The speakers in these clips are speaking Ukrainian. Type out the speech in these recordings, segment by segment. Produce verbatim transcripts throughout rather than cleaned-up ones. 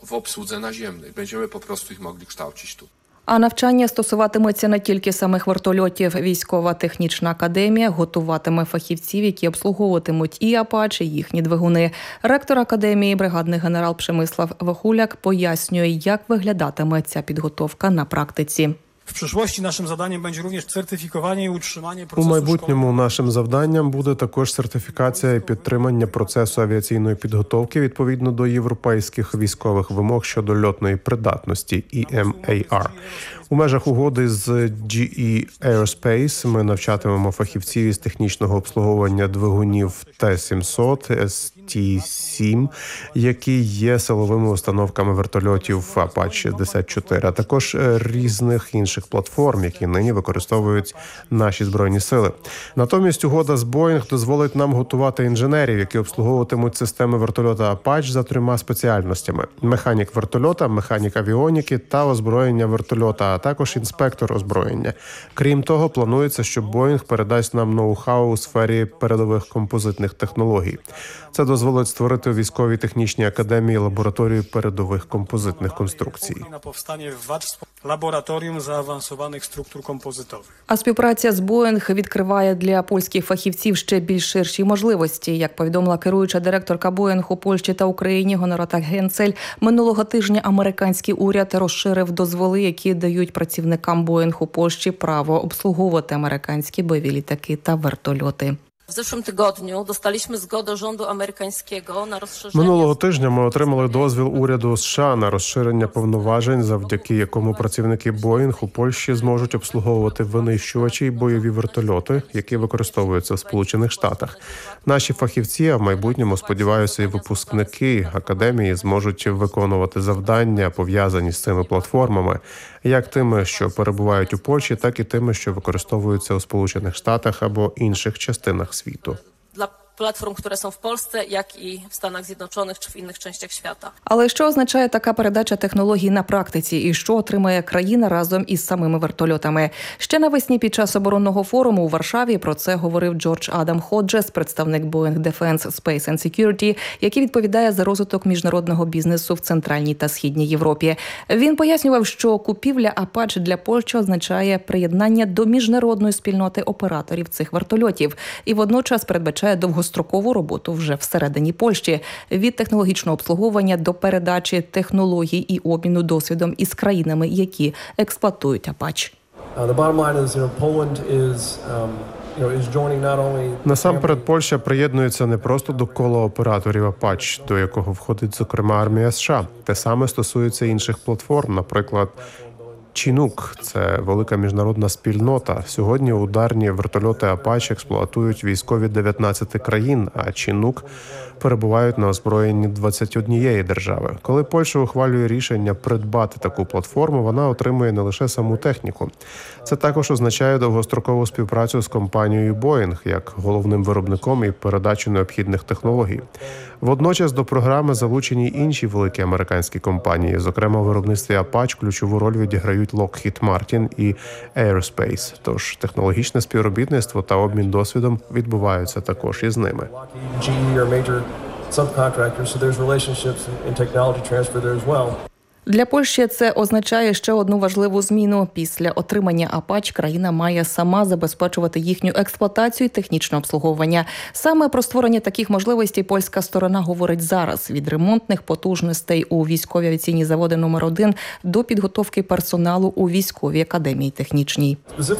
w obsłudze naziemnej. Będziemy po prostu ich mogli kształcić tu. А навчання стосуватиметься не тільки самих вертольотів. Військова технічна академія готуватиме фахівців, які обслуговуватимуть і «Апач», і їхні двигуни. Ректор академії, бригадний генерал Przemysław Вахуляк, пояснює, як виглядатиме ця підготовка на практиці. В przyszłości naszym zadaniem będzie również certyfikowanie i utrzymanie У procesu майбутньому нашим завданням буде також сертифікація і підтримання процесу авіаційної підготовки відповідно до європейських військових вимог щодо льотної придатності і ем ей ар. У межах угоди з джі і Aerospace ми навчатимемо фахівців із технічного обслуговування двигунів Т сімсот, Ес Ті сім, які є силовими установками вертольотів «Апач шістдесят чотири», а також різних інших платформ, які нині використовують наші Збройні сили. Натомість угода з Боїнг дозволить нам готувати інженерів, які обслуговуватимуть системи вертольота «Апач» за трьома спеціальностями – механік вертольота, механік авіоніки та озброєння вертольота, а також інспектор озброєння. Крім того, планується, що Боїнг передасть нам ноу-хау у сфері передових композитних технологій. Це дозволить створити у військовій технічній академії лабораторію передових композитних конструкцій. na powstanie w ВАЧ laboratorium zaawansowanych struktur kompozytowych. А співпраця з Боїнг відкриває для польських фахівців ще більш ширші можливості. Як повідомила керуюча директорка Боїнг у Польщі та Україні Гонората Генцель, минулого тижня американський уряд розширив дозволи, які дають працівникам Боїнг у Польщі право обслуговувати американські бойові літаки та вертольоти. W zeszłym tygodniu dostaliśmy zgodę rządu amerykańskiego na rozszerzenie... Минулого тижня ми отримали дозвіл уряду США на розширення повноважень, завдяки якому працівники Боїнг у Польщі зможуть обслуговувати винищувачі й бойові вертольоти, які використовуються в Сполучених Штатах. Наші фахівці, а в майбутньому, сподіваюся, і випускники академії зможуть виконувати завдання, пов'язані з цими платформами, як тими, що перебувають у Польщі, так і тими, що використовуються у Сполучених Штатах або інших частинах світу. Dla platform, które są w Polsce, jak i w Stanach Zjednoczonych czy w innych częściach świata. Але що означає така передача технологій на практиці і що отримає країна разом із самими вертольотами? Ще навесні під час оборонного форуму у Варшаві про це говорив Джордж Адам Ходжес, представник Boeing Defense, Space and Security, який відповідає за розвиток міжнародного бізнесу в Центральній та Східній Європі. Він пояснював, що купівля «Апач» для Польщі означає приєднання до міжнародної спільноти операторів цих вертольотів і водночас передбачає довгострокову строкову роботу вже всередині Польщі. Від технологічного обслуговування до передачі технологій і обміну досвідом із країнами, які експлуатують «Апач». Насамперед, Польща приєднується не просто до кола операторів «Апач», до якого входить, зокрема, армія США. Те саме стосується інших платформ, наприклад, Чінук – це велика міжнародна спільнота. Сьогодні ударні вертольоти «Апач» експлуатують військові дев'ятнадцяти країн, а Чінук перебувають на озброєнні двадцяти однієї держави. Коли Польща ухвалює рішення придбати таку платформу, вона отримує не лише саму техніку. Це також означає довгострокову співпрацю з компанією Боїнг як головним виробником і передачу необхідних технологій. Водночас до програми залучені інші великі американські компанії. Зокрема, у виробництві «Апач» ключову роль відіграють Lockheed Martin і Aerospace. Тож технологічне співробітництво та обмін досвідом відбуваються також із ними. Для Польщі це означає ще одну важливу зміну. Після отримання «Апач» країна має сама забезпечувати їхню експлуатацію і технічне обслуговування. Саме про створення таких можливостей польська сторона говорить зараз. Від ремонтних потужностей у військові авіаційні заводи номер один до підготовки персоналу у військовій академії технічній.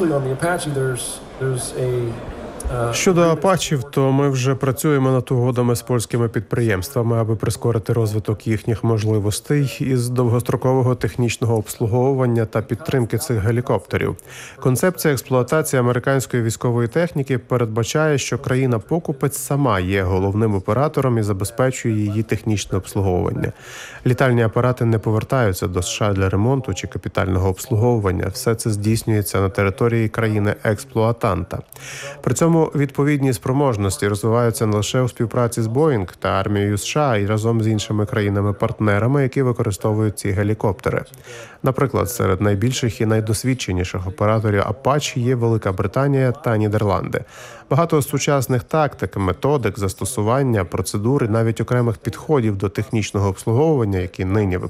Щодо «Апачів», то ми вже працюємо над угодами з польськими підприємствами, аби прискорити розвиток їхніх можливостей із довгострокового технічного обслуговування та підтримки цих гелікоптерів. Концепція експлуатації американської військової техніки передбачає, що країна-покупець сама є головним оператором і забезпечує її технічне обслуговування. Літальні апарати не повертаються до США для ремонту чи капітального обслуговування. Все це здійснюється на території країни-експлуатанта. При цьому відповідні спроможності розвиваються не лише у співпраці з Боїнг та армією США і разом з іншими країнами-партнерами, які використовують ці гелікоптери. Наприклад, серед найбільших і найдосвідченіших операторів «Апач» є Велика Британія та Нідерланди. Багато сучасних тактик, методик, застосування, процедур і навіть окремих підходів до технічного обслуговування, які нині